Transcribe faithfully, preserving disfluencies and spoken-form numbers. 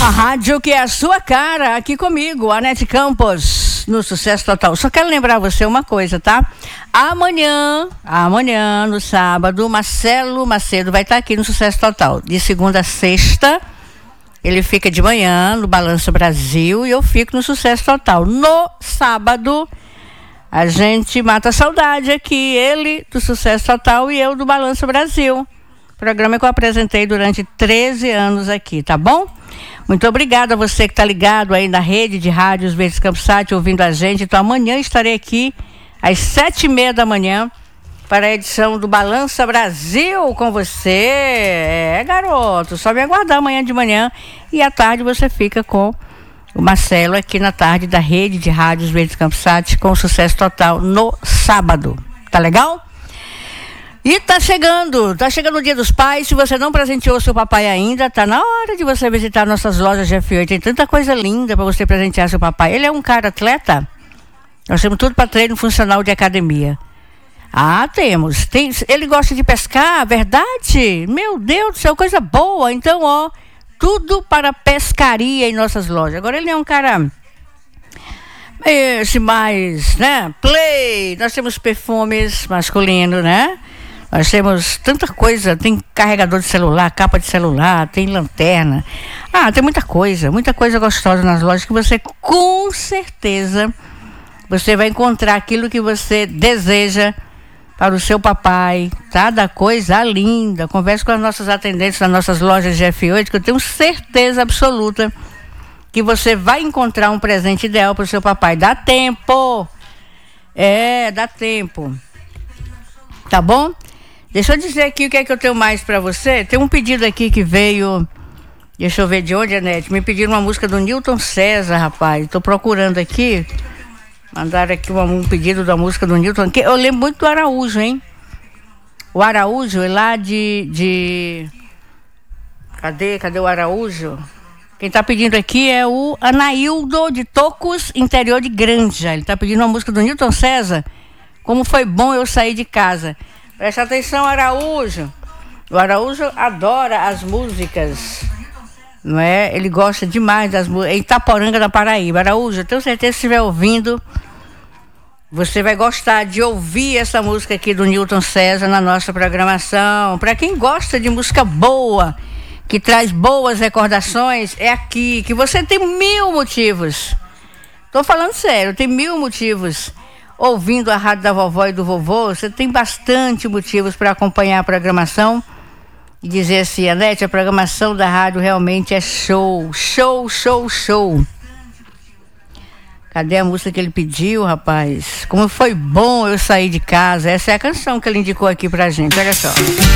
A rádio que é a sua cara, aqui comigo, Anete Campos, no Sucesso Total. Só quero lembrar você uma coisa, tá? Amanhã, amanhã, no sábado, Marcelo Macedo vai estar aqui no Sucesso Total. De segunda a sexta, ele fica de manhã no Balanço Brasil e eu fico no Sucesso Total. No sábado, a gente mata a saudade aqui, ele do Sucesso Total e eu do Balanço Brasil. Programa que eu apresentei durante treze anos aqui, tá bom? Muito obrigada a você que está ligado aí na rede de rádios Verdes Campos Sat, ouvindo a gente. Então amanhã estarei aqui às sete e meia da manhã para a edição do Balança Brasil com você. É, garoto, só me aguardar amanhã de manhã e à tarde você fica com o Marcelo aqui na tarde da rede de rádios Verdes Campos Sat com Sucesso Total no sábado. Tá legal? E tá chegando, tá chegando o Dia dos Pais. Se você não presenteou seu papai ainda, tá na hora de você visitar nossas lojas G F oito. Tem tanta coisa linda para você presentear seu papai. Ele é um cara atleta? Nós temos tudo para treino funcional de academia. Ah, temos. Tem, ele gosta de pescar, verdade? Meu Deus do céu, coisa boa. Então, ó, tudo para pescaria em nossas lojas. Agora ele é um cara esse mais, né? Play. Nós temos perfumes masculinos, né? Nós temos tanta coisa, tem carregador de celular, capa de celular, tem lanterna. Ah, tem muita coisa, muita coisa gostosa nas lojas que você, com certeza, você vai encontrar aquilo que você deseja para o seu papai, tá? Da coisa linda. Converse com as nossas atendentes das nossas lojas G F oito, que eu tenho certeza absoluta que você vai encontrar um presente ideal para o seu papai. Dá tempo! É, dá tempo. Tá bom? Deixa eu dizer aqui o que é que eu tenho mais para você. Tem um pedido aqui que veio, deixa eu ver de onde, Anete. Me pediram uma música do Newton César, rapaz. Estou procurando aqui. Mandaram aqui uma, um pedido da música do Newton. Que eu lembro muito do Araújo, hein? O Araújo é lá de... de... Cadê? Cadê o Araújo? Quem está pedindo aqui é o Anaildo de Tocos, interior de Granja. Ele está pedindo uma música do Newton César. Como foi bom eu sair de casa. Presta atenção, Araújo. O Araújo adora as músicas, não é? Ele gosta demais das músicas. Em Itaporanga, da Paraíba. Araújo, eu tenho certeza que se estiver ouvindo, você vai gostar de ouvir essa música aqui do Newton César na nossa programação. Para quem gosta de música boa, que traz boas recordações, é aqui que você tem mil motivos. Tô falando sério, tem mil motivos. Ouvindo a rádio da vovó e do vovô, você tem bastante motivos para acompanhar a programação e dizer assim, Anete, a programação da rádio realmente é show, show, show, show. Cadê a música que ele pediu, rapaz? Como foi bom eu sair de casa. Essa é a canção que ele indicou aqui pra gente, olha só.